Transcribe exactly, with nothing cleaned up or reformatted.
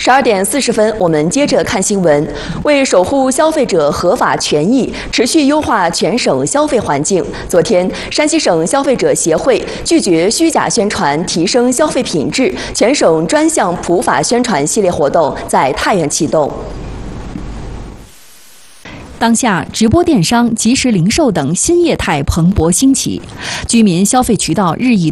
十二点四十分，我们接着看新闻。为守护消费者合法权益，持续优化全省消费环境，昨天，山西省消费者协会拒绝虚假宣传，提升消费品质全省专项普法宣传系列活动在太原启动。 当下，直播电商、即时零售等新业态蓬勃兴起，居民消费渠道日益